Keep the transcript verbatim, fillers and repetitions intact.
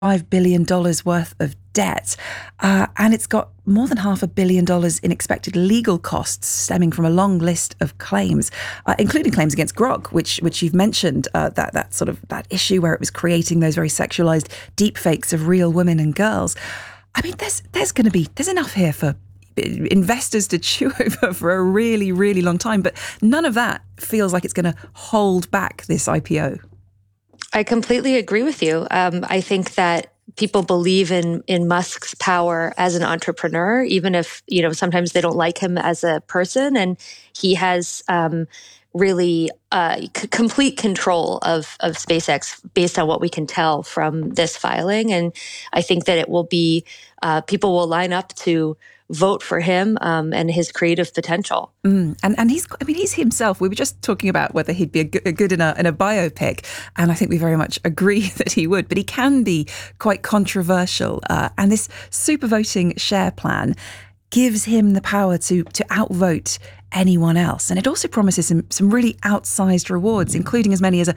five billion dollars worth of debt, uh, and it's got more than half a billion dollars in expected legal costs stemming from a long list of claims, uh, including claims against Grok, which which you've mentioned, uh, that that sort of that issue where it was creating those very sexualized deepfakes of real women and girls. I mean, there's there's going to be there's enough here for investors to chew over for a really, really long time, but none of that feels like it's going to hold back this I P O. I completely agree with you. Um, I think that people believe in in Musk's power as an entrepreneur, even if, you know, sometimes they don't like him as a person. And he has um, really uh, c- complete control of, of SpaceX based on what we can tell from this filing. And I think that it will be, uh, people will line up to vote for him um, and his creative potential. Mm. And and he's, I mean, he's himself. We were just talking about whether he'd be a good, a good in a in a biopic, and I think we very much agree that he would. But he can be quite controversial, uh, and this super voting share plan gives him the power to to outvote anyone else. And it also promises him some really outsized rewards, including as many as a